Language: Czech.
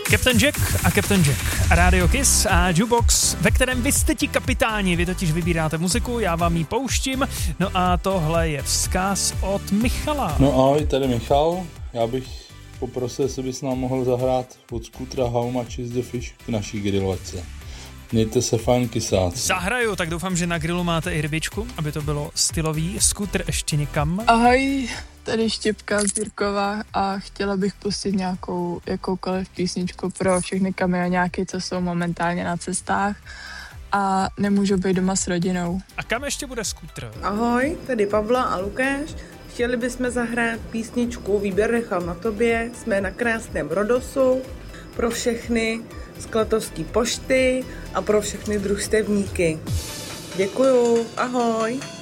Captain Jack a Captain Jack, Radio Kiss a Jukebox, ve kterém vy jste ti kapitáni, vy totiž vybíráte muziku, já vám ji pouštím, no a tohle je vzkaz od Michala. No ahoj, tady Michal, já bych poprosil, jestli bys nám mohl zahrát od Scootera How Much Is The Fish k naší grilovačce. Mějte se fajn, kysáci. Zahraju, tak doufám, že na grilu máte i rybičku, aby to bylo stylový. Scooter ještě někam. Ahoj, tady Štěpka z Jirkova a chtěla bych pustit nějakou jakoukoliv písničku pro všechny kamioňáky, co jsou momentálně na cestách a nemůžou být doma s rodinou. A kam ještě bude Scooter? Ahoj, tady Pavla a Lukáš. Chtěli bychom zahrát písničku Výběr nechám na tobě. Jsme na krásném Rodosu pro všechny z Klatovské pošty a pro všechny družstevníky. Děkuju, ahoj.